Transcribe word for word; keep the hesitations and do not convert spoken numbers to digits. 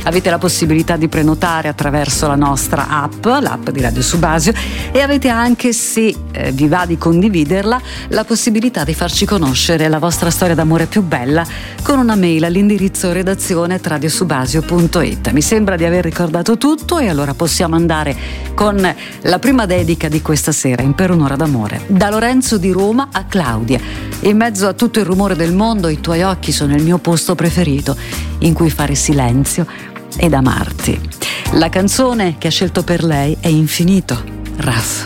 Avete la possibilità di prenotare attraverso la nostra app, l'app di Radio Subasio, e avete anche, se eh, vi va di condividerla, la possibilità di farci conoscere la vostra storia d'amore più bella con una mail all'indirizzo redazione at radiosubasio punto it. Mi sembra di aver ricordato tutto, e allora possiamo andare con la prima dedica di questa sera in Per un'ora d'amore. Da Lorenzo di Roma a Claudia. In mezzo a tutto il rumore del mondo, i tuoi occhi sono il mio posto preferito, in cui fare silenzio ed amarti. La canzone che ha scelto per lei è Infinito, Raf.